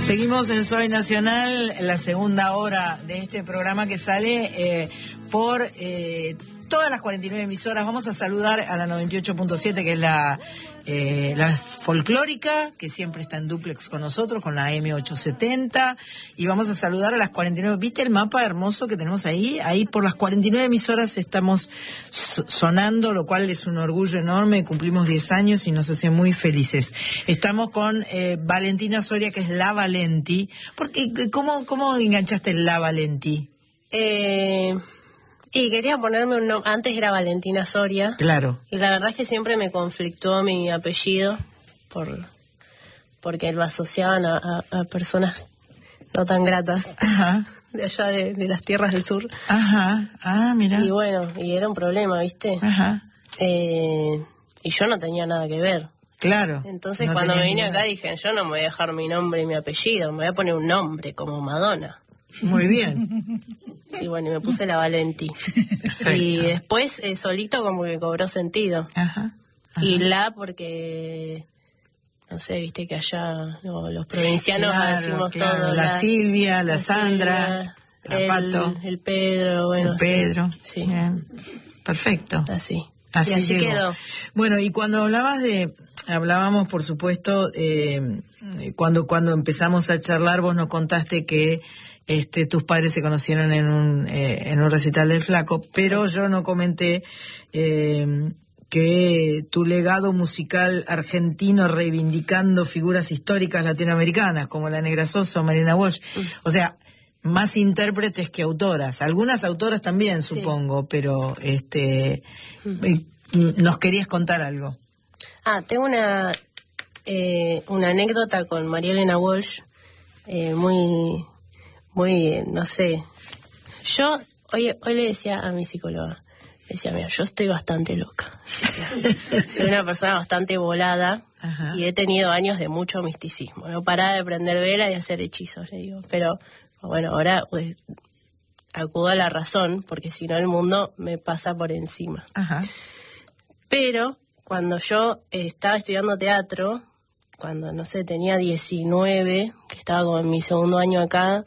Seguimos en Soy Nacional, la segunda hora de este programa que sale por todas las 49 emisoras. Vamos a saludar a la 98.7, que es la folclórica, que siempre está en dúplex con nosotros, con la M870. Y vamos a saludar a las 49. ¿Viste el mapa hermoso que tenemos ahí? Ahí por las 49 emisoras estamos sonando, lo cual es un orgullo enorme. Cumplimos 10 años y nos hace muy felices. Estamos con Valentina Soria, que es La Valenti. ¿Cómo enganchaste el La Valenti? Y quería ponerme un nombre. Antes era Valentina Soria. Claro. Y la verdad es que siempre me conflictuó mi apellido porque lo asociaban a personas no tan gratas. Ajá. De allá de las tierras del sur. Ajá. Ah, mira. Y bueno, y era un problema, ¿viste? Ajá. Y yo no tenía nada que ver. Claro. Entonces no cuando me vine nada. acá dije, yo no me voy a dejar mi nombre y mi apellido, me voy a poner un nombre como Madonna. Muy bien. Y bueno, me puse La Valenti. Perfecto. Y después solito como que cobró sentido. Ajá. Ajá. Y La porque, no sé, viste que allá los provincianos Claro, decimos claro. todo. La Silvia, la Sandra, Silvia, la Pato. el Pedro, bueno. El Pedro. Sí. Bien. Perfecto. Así. Así, y así llegó. quedó. Bueno, y cuando hablábamos, por supuesto, cuando empezamos a charlar, vos nos contaste que tus padres se conocieron en un recital del Flaco, pero yo no comenté que tu legado musical argentino reivindicando figuras históricas latinoamericanas como la Negra Sosa o Marina Walsh, o sea, más intérpretes que autoras, algunas autoras también, supongo, sí. Pero nos querías contar algo. Tengo una anécdota con María Elena Walsh, muy, no sé. Yo hoy le decía a mi psicóloga, decía, mira, yo estoy bastante loca. Soy una persona bastante volada. Ajá. Y he tenido años de mucho misticismo. No paraba de prender vela y hacer hechizos, le digo. Pero bueno, ahora pues, acudo a la razón, porque si no el mundo me pasa por encima. Ajá. Pero cuando yo estaba estudiando teatro, cuando, no sé, tenía 19, que estaba como en mi segundo año acá,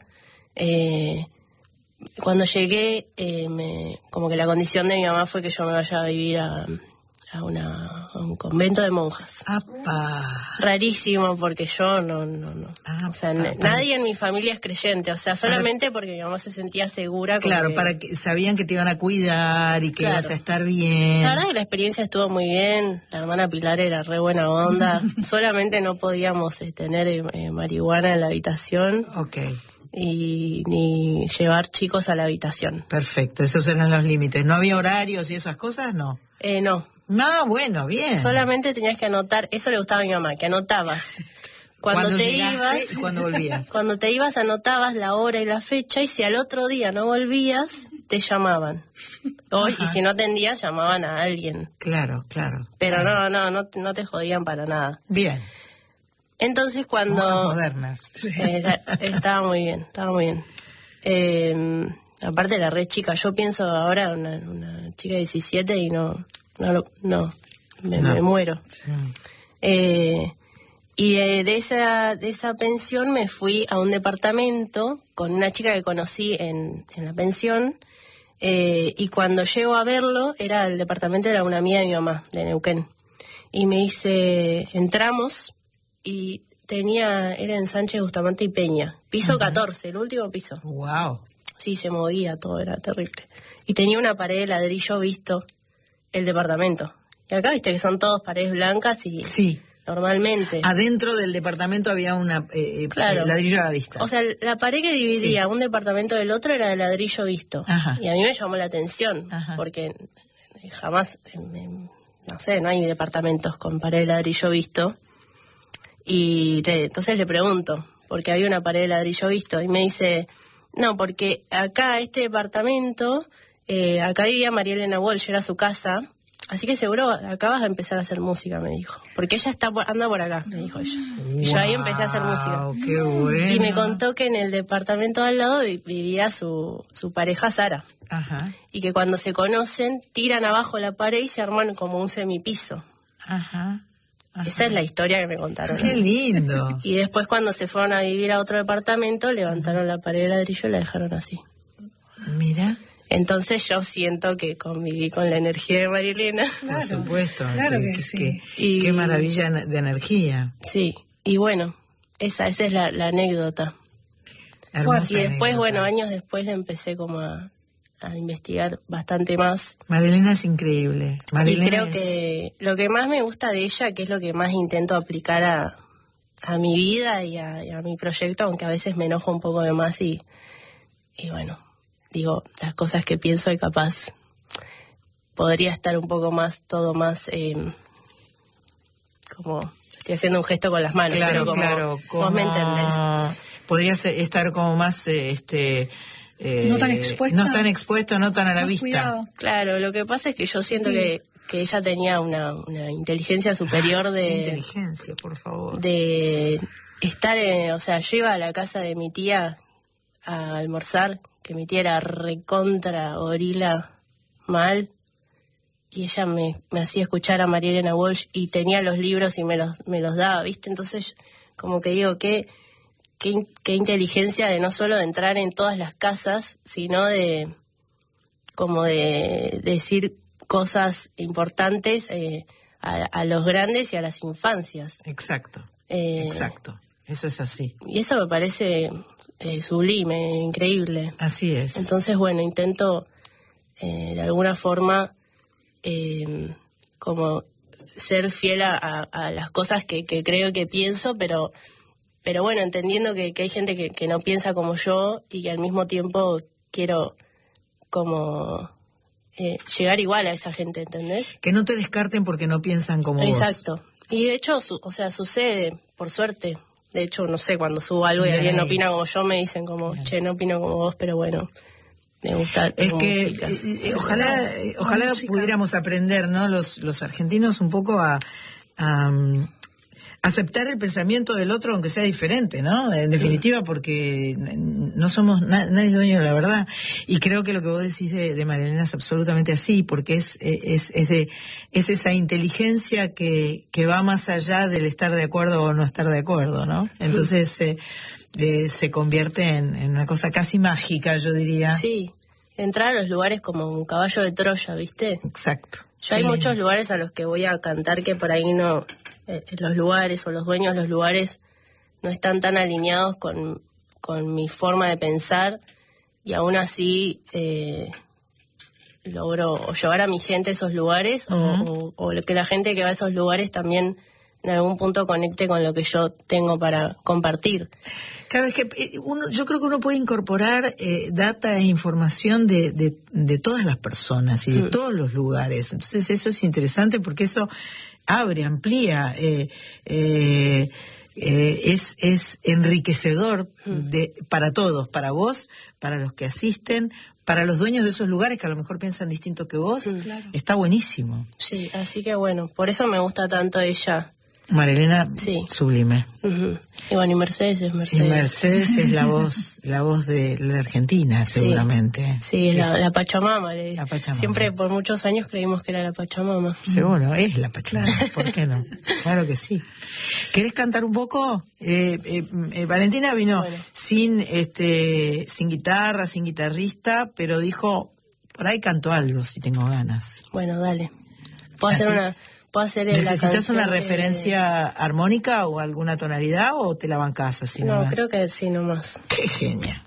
cuando llegué, como que la condición de mi mamá fue que yo me vaya a vivir a un convento de monjas. ¡Apa! Rarísimo, porque yo no. O sea, nadie en mi familia es creyente, o sea, solamente porque mi mamá se sentía segura. Claro, para que sabían que te iban a cuidar y que ibas a estar bien. La verdad que la experiencia estuvo muy bien, la hermana Pilar era re buena onda, solamente no podíamos tener marihuana en la habitación. Okay. Y ni llevar chicos a la habitación. Perfecto, esos eran los límites. ¿No había horarios y esas cosas? No. No. Bueno, bien. Solamente tenías que anotar, eso le gustaba a mi mamá, que anotabas. Cuando te ibas y cuando volvías. Cuando te ibas anotabas la hora y la fecha, y si al otro día no volvías, te llamaban. Y si no atendías, llamaban a alguien. Claro. Pero claro. No te jodían para nada. Bien. Entonces cuando... Monjas modernas. Estaba muy bien. Aparte era re chica. Yo pienso ahora una chica de 17 y me muero. Sí. Y de esa pensión me fui a un departamento con una chica que conocí en la pensión. Y cuando llego a verlo, el departamento era una amiga de mi mamá, de Neuquén. Y me dice, entramos... Y era en Sánchez, Bustamante y Peña. Piso 14, el último piso. Wow. Sí, se movía todo, era terrible. Y tenía una pared de ladrillo visto el departamento. Y acá viste que son todos paredes blancas y... Sí. Normalmente. Adentro del departamento había una claro. Ladrillo a la vista. O sea, la pared que dividía un departamento del otro era de ladrillo visto. Ajá. Y a mí me llamó la atención. Ajá. Porque jamás, no sé, no hay departamentos con pared de ladrillo visto. Y entonces le pregunto, porque había una pared de ladrillo visto, y me dice, no, porque acá este departamento, acá vivía María Elena Walsh, era su casa, así que seguro acá vas a empezar a hacer música, me dijo, porque ella anda por acá, me dijo ella. Y yo ahí empecé a hacer música. ¡Qué bueno! Y me contó que en el departamento de al lado vivía su pareja Sara. Ajá. Y que cuando se conocen, tiran abajo la pared y se arman como un semipiso. Ajá. Ajá. Esa es la historia que me contaron. ¡Qué lindo! Y después cuando se fueron a vivir a otro departamento, levantaron la pared de ladrillo y la dejaron así. Mira. Entonces yo siento que conviví con la energía de María Elena. Por supuesto. Claro que sí. Qué maravilla de energía. Sí, y bueno, esa es la anécdota. Hermosa Y después, anécdota. bueno, años después le empecé como a investigar bastante más. María Elena es increíble. María Y Elena creo que lo que más me gusta de ella, que es lo que más intento aplicar a mi vida y a mi proyecto, aunque a veces me enojo un poco de más y bueno, digo las cosas que pienso y capaz podría estar un poco más, todo más como, estoy haciendo un gesto con las manos, Claro, pero como, claro. vos me entendés. Podría estar como más, no tan expuesta. No tan expuesto, no tan a la Más vista. cuidado. Claro, lo que pasa es que yo siento que ella tenía una inteligencia superior Inteligencia, por favor. de estar, o sea, yo iba a la casa de mi tía a almorzar, que mi tía era recontra gorila mal, y ella me hacía escuchar a María Elena Walsh y tenía los libros y me los daba, ¿viste? Entonces, como que digo, qué inteligencia de no solo de entrar en todas las casas, sino de como de decir cosas importantes a los grandes y a las infancias. Exacto. Exacto. Eso es así. Y eso me parece sublime, increíble. Así es. Entonces, bueno, intento de alguna forma como ser fiel a las cosas que creo que pienso, pero bueno, entendiendo que hay gente que no piensa como yo y que al mismo tiempo quiero como llegar igual a esa gente, ¿entendés? Que no te descarten porque no piensan como vos. Exacto. Y de hecho, o sea, sucede, por suerte. De hecho, no sé, cuando subo algo y alguien no opina como yo, me dicen como, che, no opino como vos, pero bueno, me gusta tu música. Ojalá pudiéramos aprender, ¿no? Los argentinos un poco a aceptar el pensamiento del otro, aunque sea diferente, ¿no? En definitiva, porque no somos nadie es dueño de la verdad. Y creo que lo que vos decís de María Elena es absolutamente así, porque es esa inteligencia que va más allá del estar de acuerdo o no estar de acuerdo, ¿no? Entonces se convierte en una cosa casi mágica, yo diría. Sí, entrar a los lugares como un caballo de Troya, ¿viste? Exacto. Yo hay muchos lugares a los que voy a cantar que por ahí no, los lugares o los dueños de los lugares no están tan alineados con mi forma de pensar, y aún así logro o llevar a mi gente a esos lugares o que la gente que va a esos lugares también en algún punto conecte con lo que yo tengo para compartir. Claro, es que yo creo que uno puede incorporar data e información de todas las personas y de todos los lugares. Entonces eso es interesante porque eso abre, amplía, es enriquecedor para todos, para vos, para los que asisten, para los dueños de esos lugares que a lo mejor piensan distinto que vos. Claro. Está buenísimo. Sí, así que bueno, por eso me gusta tanto ella. María Elena, sí. Sublime. Y bueno, y Mercedes es Mercedes. Y Mercedes es la voz de la Argentina, seguramente. Sí, es la Pachamama. La Pachamama. Siempre por muchos años creímos que era la Pachamama. Seguro, es la Pachamama, ¿por qué no? Claro que sí. ¿Querés cantar un poco? Valentina vino sin guitarra, sin guitarrista, pero dijo, por ahí canto algo si tengo ganas. Bueno, dale. Puedo hacer ¿Necesitas una referencia armónica o alguna tonalidad o te la bancás así nomás? No, creo que sí nomás. ¡Qué genia!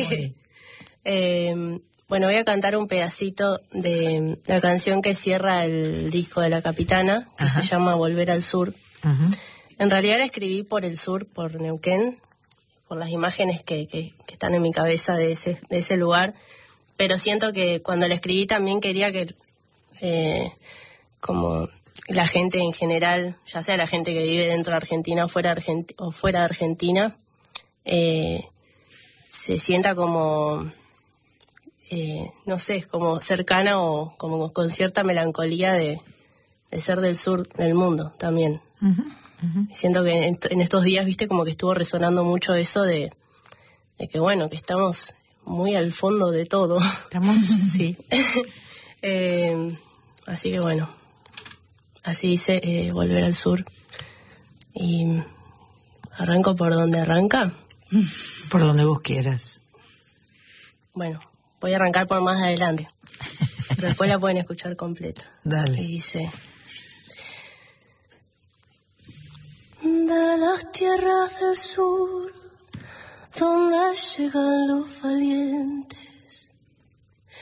Bueno, voy a cantar un pedacito de la canción que cierra el disco de La Capitana, que se llama Volver al Sur. En realidad la escribí por el sur, por Neuquén, por las imágenes que están en mi cabeza de ese lugar, pero siento que cuando la escribí también quería que como la gente en general, ya sea la gente que vive dentro de Argentina o fuera de Argentina, se sienta como, no sé, como cercana o como con cierta melancolía de ser del sur del mundo también. Siento que en estos días, viste, como que estuvo resonando mucho eso de que bueno, que estamos muy al fondo de todo. Estamos, sí. Así que bueno. Así dice Volver al Sur. Y arranco por donde arranca. Por donde vos quieras. Bueno, voy a arrancar por más adelante. Después la pueden escuchar completa. Dale. Y dice: de las tierras del sur, donde llegan los valientes,